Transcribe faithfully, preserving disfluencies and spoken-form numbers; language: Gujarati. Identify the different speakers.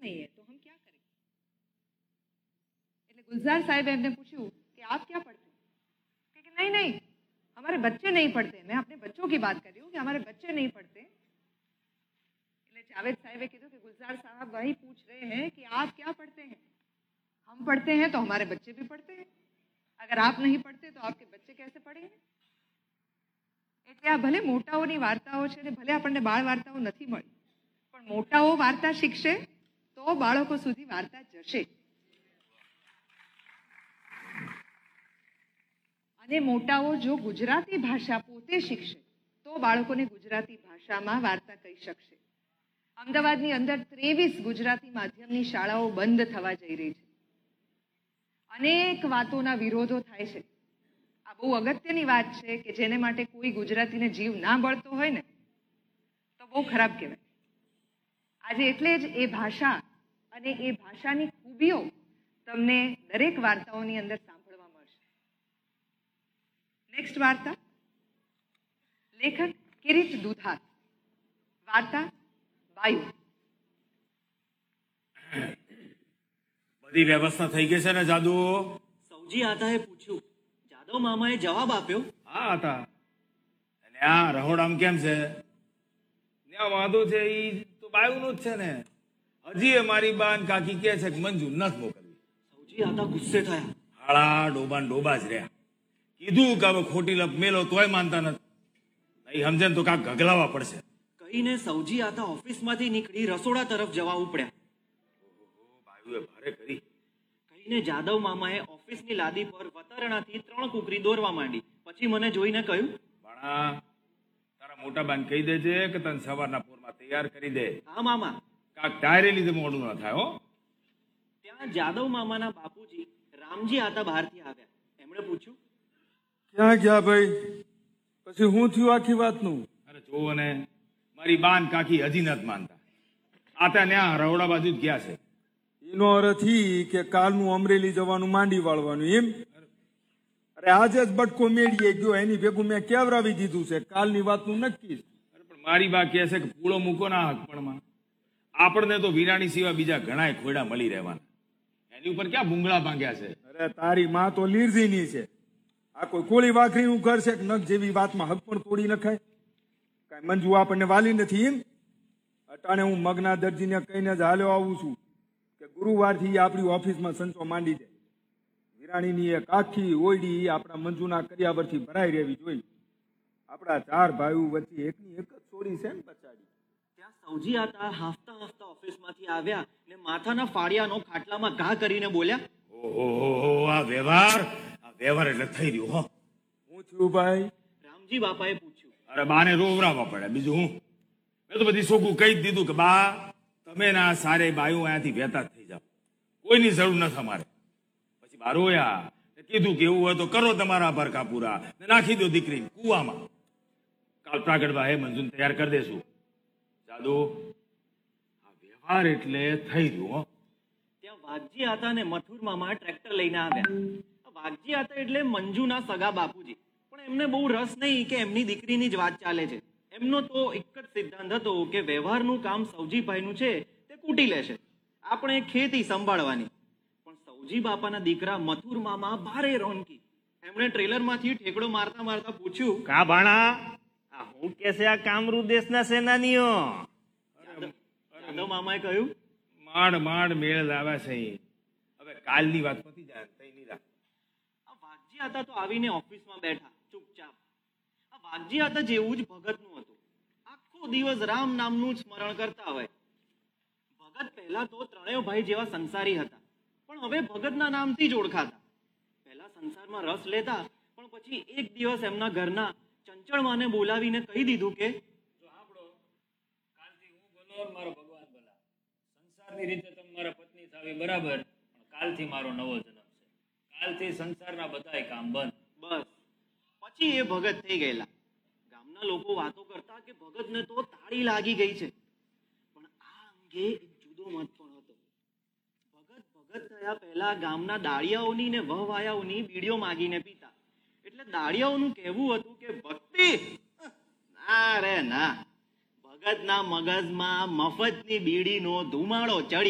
Speaker 1: नहीं है तो हम क्या करें? એટલે ગુલजार साहब એમને પૂછ્યું कि आप क्या पढ़ते हैं? कि नहीं नहीं हमारे बच्चे नहीं पढ़ते, मैं अपने बच्चों की बात कर रही हूँ कि हमारे बच्चे नहीं पढ़ते. એટલે जावेद साहब કીધું कि गुलजार साहब वही पूछ रहे हैं कि आप क्या पढ़ते हैं. हम पढ़ते हैं तो हमारे बच्चे भी पढ़ते हैं, अगर आप नहीं पढ़ते तो आपके बच्चे कैसे पढ़ेंगे? એટલે આ ભલે મોટાઓની વાર્તાઓ છે ને ભલે આપણને બાળ વાર્તાઓ નથી મળી, પણ મોટાઓ વાર્તા શીખશે તો બાળકો સુધી વાર્તા જશે. અને મોટાઓ જો ગુજરાતી ભાષા પોતે શીખશે તો બાળકોને ગુજરાતી ભાષામાં વાર્તા કહી શકશે. અમદાવાદની અંદર ત્રેવીસ ગુજરાતી માધ્યમની શાળાઓ બંધ થવા જઈ રહી છે. અનેક વાતોના વિરોધો થાય છે. આ બહુ અગત્યની વાત છે કે જેને માટે કોઈ ગુજરાતીને જીવ ના બળતો હોય ને તો બહુ ખરાબ કહેવાય. આજે એટલે જ એ ભાષા અને એ ભાષાની ખૂબીઓ તમને દરેક વાર્તાઓની અંદર સાંભળવા મળશે. નેક્સ્ટ વાર્તા, લેખક કિરીટ દુધાત, વાર્તા બાયુ.
Speaker 2: બધી વ્યવસ્થા થઈ ગઈ છે ને જાદુ?
Speaker 3: સૌજી આતાએ પૂછ્યું. જાદવ મામાએ જવાબ આપ્યો,
Speaker 2: હા હતા. અને આ રહોડામ કેમ છે? ત્યાં વાંધો છે ઈ તો બાયુનું જ છે ને. હજી એ મારી બાન કાકી કે છે કે મંજુ નથી મોકલવી.
Speaker 3: સૌજી આતા ગુસ્સે થયા.
Speaker 2: હાળા ડોબા ડોબા જ રહ્યા. કીધું કે હવે ખોટી લપ મેલો તોય માનતા નથી. નહીં સમજે ને તો કાંક ગગલાવા પડશે.
Speaker 3: કહીને સૌજી આતા ઓફિસમાંથી નીકળી રસોડા તરફ જવા ઉપડ્યા.
Speaker 2: બાયુએ ભારે કરી.
Speaker 3: કહીને જાદવ મામાએ ઓફિસની લાદી પર વતારણાથી ત્રણ કુકરી દોરવા માંડી. પછી મને જોઈને કહ્યું,
Speaker 2: બાણા તારા મોટા બાન કહી દેજે કે તને સવારના પોરમાં તૈયાર કરી દે.
Speaker 3: હા મામા.
Speaker 2: કાંક ટાયરે લીધે મોડું ન થાય હો.
Speaker 3: ત્યાં જાદવ મામાના બાપુજી રામજી આતા બહારથી આવ્યા. એમણે પૂછ્યું,
Speaker 4: ક્યાં ગયા ભાઈ? પછી હું થયું આખી વાતનું?
Speaker 2: અરે જોવો ને, મારી બાન કાકી હજી નથી માનતા. આતા ન્યા રવડા બાજુ જ ગયા છે.
Speaker 4: એનો અર્થ ઈ કે કાલનું અમરેલી જવાનું માંડી વાળવાનું એમ? અરે આજે જ બટકો મેળીએ ગયો, એની ભેગું મેં કેવરાવી દીધું છે. કાલની વાતનું નક્કી.
Speaker 2: અરે પણ મારી બા કહે છે કે પૂળો મૂકો ના હકપણમાં. આપણને તો વિરાણી સિવાય બીજા ઘણાય ખોયડા મળી રહેવાના. એની ઉપર ક્યાં ભૂંગળા ભાંગ્યા છે?
Speaker 4: અરે તારી માં તો લીરજીની છે. આ કોઈ કોળી વાખરીનું ઘર છે કે નખ જેવી વાતમાં હક પણ તોડી નખાય? કાંઈ મંજુ આપણને વાલી નથી એમ? અટાણે હું મગના દરજીને કહીને જ હાલ્યો આવું છું કે ગુરુવારથી આપણી ઓફિસમાં સંચો માંડી દે. વિરાણીની એક આખી ઓયડી આપણા મંજુના કર્યાવરથી ભરાઈ રહેવી જોઈએ. આપણા ચાર ભાઈઓ વચ્ચે એકની એક જ ચોરી છે ને પચાડી.
Speaker 3: ત્યાં સૌજી આતા હાંફતા હાંફતા ઓફિસમાંથી આવ્યા ને માથાના ફાડિયાનો ખાટલામાં ઘા કરીને બોલ્યા,
Speaker 2: ઓહો આ વ્યવહાર આ વ્યવહાર એટલે થઈ રહ્યો હો.
Speaker 4: હું થયું ભાઈ?
Speaker 3: રામજી બાપાએ પૂછ્યું.
Speaker 2: અરે બાને રોવરાવા પડે, બીજું હું? મેં તો બધી સોખું કહી જ દીધું કે બા તમે ના સારે બાયું અહીંયાથી વહેતા જ થઈ જાઓ, કોઈની જરૂર નથી અમારે. પછી બા રોયા, કીધું કે એવું હોય તો કરો તમારા ભરકા પૂરા ને નાખી દો દીકરીને કુવામાં. કાલ પ્રાગટબા હે મંજૂર તૈયાર કરી દેશું. જાદુ આ વ્યવહાર એટલે થઈ રહ્યું હો.
Speaker 3: ત્યાં વાઘજી આતા ને મથુર મામા ટ્રેક્ટર લઈને આવ્યા. વાઘજી આતા એટલે મંજુના સગા બાપુજી. પણ એમને બહુ રસ નહીં કે એમની દીકરીની જ વાત ચાલે છે. એમનો તો એક જ સિદ્ધાંત હતો કે વ્યવહારનું કામ સૌજીભાઈનું છે તે કૂટી લેશે, આપણે ખેતી સંભાળવાની. પણ સૌજી બાપાના દીકરા મથુર મામા ભારે રોનકી. એમણે ટ્રેલરમાંથી ઠેકડો મારતા મારતા પૂછ્યું,
Speaker 5: કા ભાણા આ હું કે છે આ કામરૂ દેશના સેનાનીઓ?
Speaker 3: જાદવ મામાએ કહ્યું,
Speaker 2: માંડ માંડ મેળ લાવે છે. હવે કાલની વાત પતી જાય તઈ નહીં રાખ.
Speaker 3: આ વાઘજી આતા તો આવીને ઓફિસમાં બેઠા ચૂપચાપ. આ વાઘજી આતા જેવું જ ભગતનું હતું. આખો દિવસ રામ નામનું જ સ્મરણ કરતા હોય. ભગત પહેલા તો ત્રણેય ભાઈ જેવા સંસારી હતા, પણ હવે ભગતના નામથી જ ઓળખાતા. પહેલા સંસારમાં રસ લેતા, પણ પછી એક દિવસ એમના ઘરના ચંચળમાને બોલાવીને કહી દીધું કે
Speaker 6: સાંભળો, કાલથી હું ભલો મારો ભગવાન ભલા. સંસારની રીતે તમે મારા પત્ની થાવી બરાબર, પણ કાલથી મારો નવો જન્મ છે. કાલથી સંસારના બધાય કામ બંધ.
Speaker 3: બસ પછી એ ભગત થઈ ગયેલા. ગામના લોકો વાતો કરતા કે ભગતને તો તાળી લાગી ગઈ છે. પણ આ અંગે એક જુદો મત પણ હતો. ભગત ભગત થયા પહેલા ગામના દાળિયાઓની ને વહવાયાઓની બીડીઓ માગીને પીતા. એટલે દાળિયાઓનું કહેવું હતું કે ભક્તિ ના રે ના, ભગતના મગજમાં મફતની બીડીનો ધુમાડો ચડી